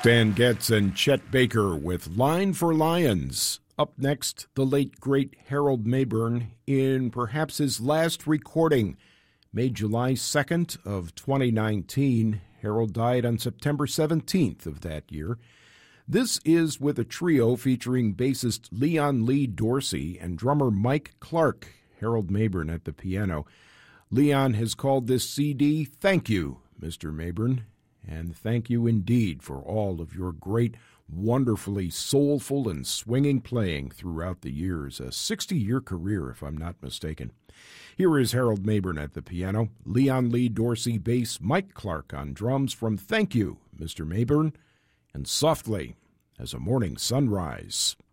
Stan Getz and Chet Baker with Line for Lions. Up next, the late, great Harold Mabern in perhaps his last recording. Made July 2nd of 2019. Harold died on September 17th of that year. This is with a trio featuring bassist Leon Lee Dorsey and drummer Mike Clark. Harold Mabern at the piano. Leon has called this CD, Thank You, Mr. Mabern. And thank you indeed for all of your great, wonderfully soulful and swinging playing throughout the years. A 60-year career, if I'm not mistaken. Here is Harold Mabern at the piano, Leon Lee Dorsey bass, Mike Clark on drums from Thank You, Mr. Mabern, and Softly as a Morning Sunrise.